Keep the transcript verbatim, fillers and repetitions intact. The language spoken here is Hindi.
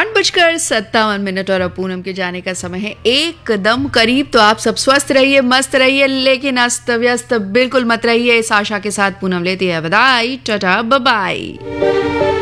आठ बजकर सत्तावन मिनट और अब पूनम के जाने का समय है एकदम करीब। तो आप सब स्वस्थ रहिए, मस्त रहिए, लेकिन अस्त व्यस्त बिल्कुल मत रहिए। इस आशा के साथ पूनम लेती है विदाई। Tata bye bye.